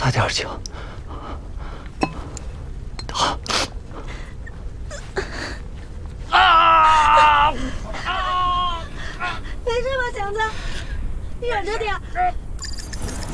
大点酒。好。 没事吧，强子？忍着点。